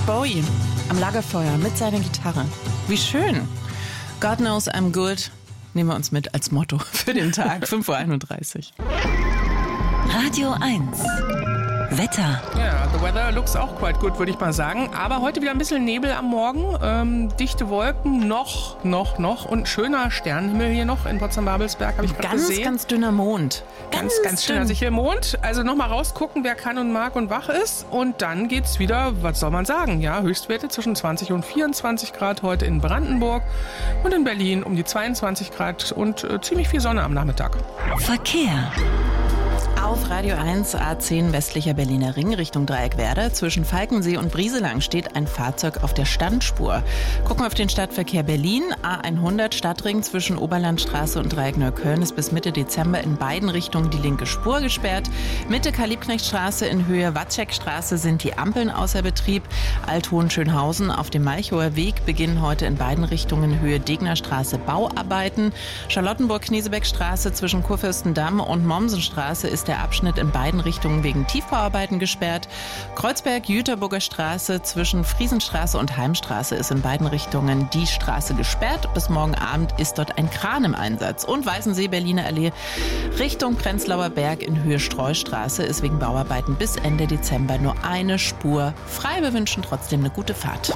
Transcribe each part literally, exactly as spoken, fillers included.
Bowie am Lagerfeuer mit seiner Gitarre. Wie schön. God knows I'm good. Nehmen wir uns mit als Motto für den Tag. fünf Uhr einunddreißig. Radio eins. Wetter. Ja, the weather looks auch quite good, würde ich mal sagen. Aber heute wieder ein bisschen Nebel am Morgen, ähm, dichte Wolken, noch, noch, noch und schöner Sternenhimmel hier noch in Potsdam-Babelsberg, habe ich gerade Ganz, gesehen. ganz dünner Mond. Ganz, ganz schöner sicher Mond. Also nochmal rausgucken, wer kann und mag und wach ist. Und dann geht's wieder, was soll man sagen, ja, Höchstwerte zwischen zwanzig und vierundzwanzig Grad heute in Brandenburg und in Berlin um die zweiundzwanzig Grad und äh, ziemlich viel Sonne am Nachmittag. Verkehr. Auf Radio eins A zehn westlicher Berliner Ring Richtung Dreieckwerder. Zwischen Falkensee und Brieselang steht ein Fahrzeug auf der Standspur. Gucken wir auf den Stadtverkehr Berlin. A hundert Stadtring zwischen Oberlandstraße und Dreieck Neukölln ist bis Mitte Dezember in beiden Richtungen die linke Spur gesperrt. Mitte Karl-Liebknecht-Straße in Höhe Watzscheckstraße sind die Ampeln außer Betrieb. Alt-Hohenschönhausen auf dem Malchower Weg beginnen heute in beiden Richtungen Höhe Degnerstraße Bauarbeiten. Charlottenburg-Knesebeckstraße zwischen Kurfürstendamm und Mommsenstraße ist der Abschnitt in beiden Richtungen wegen Tiefbauarbeiten gesperrt. Kreuzberg-Jüterburger Straße zwischen Friesenstraße und Heimstraße ist in beiden Richtungen die Straße gesperrt. Bis morgen Abend ist dort ein Kran im Einsatz. Und Weißensee-Berliner Allee Richtung Prenzlauer Berg in Höhe Streustraße ist wegen Bauarbeiten bis Ende Dezember nur eine Spur frei. Wir wünschen trotzdem eine gute Fahrt.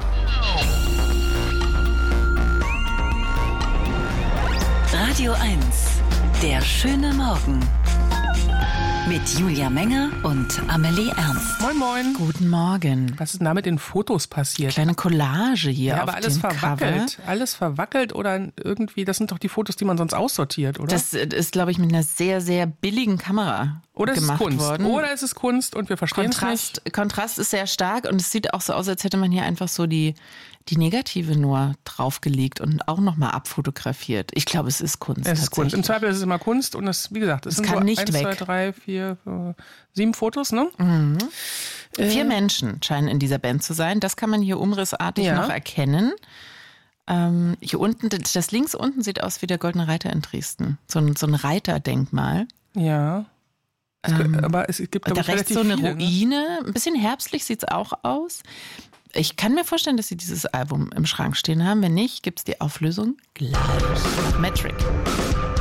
Radio eins. Der schöne Morgen. Mit Julia Menger und Amelie Ernst. Moin, moin. Guten Morgen. Was ist denn da mit den Fotos passiert? Kleine Collage hier Ja, auf aber alles dem verwackelt. Cover. Alles verwackelt oder irgendwie, das sind doch die Fotos, die man sonst aussortiert, oder? Das ist, glaube ich, mit einer sehr, sehr billigen Kamera oder ist es gemacht Kunst? worden. Oder ist es Kunst und wir verstehen es nicht? Kontrast, Kontrast ist sehr stark und es sieht auch so aus, als hätte man hier einfach so die, die Negative nur draufgelegt und auch nochmal abfotografiert. Ich glaube, es ist Kunst. Es ist Kunst. Im Zweifel ist es immer Kunst und es, wie gesagt, es, Es sind kann so nicht eins, weg. zwei, drei, vier, fünf, sieben Fotos, ne? Mhm. Äh. Vier Menschen scheinen in dieser Band zu sein. Das kann man hier umrissartig Ja. noch erkennen. Ähm, hier unten, das links unten sieht aus wie der Goldene Reiter in Dresden. So ein, so ein Reiterdenkmal. Ja. Es, Ähm, aber es gibt, glaube Da ich, rechts relativ so eine viele, ne? Ruine. Ein bisschen herbstlich sieht es auch aus. Ich kann mir vorstellen, dass sie dieses Album im Schrank stehen haben. Wenn nicht, gibt es die Auflösung gleich. Metric.